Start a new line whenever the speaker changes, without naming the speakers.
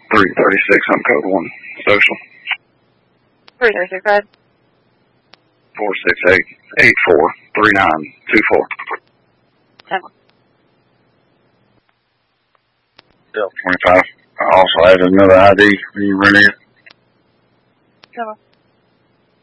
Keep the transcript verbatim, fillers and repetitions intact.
three thirty-six, I'm code one, social.
three thirty-six, go ahead.
four six eight, eight four three nine two four.
ten.
twenty-five. I also added another I D when you run in.
ten.